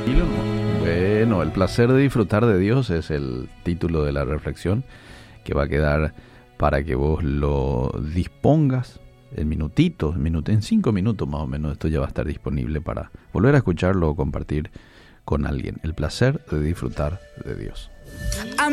Bueno, el placer de disfrutar de Dios es el título de la reflexión que va a quedar para que vos lo dispongas en minutitos, en 5 minutos más o menos. Esto ya va a estar disponible para volver a escucharlo o compartir con alguien. El placer de disfrutar de Dios.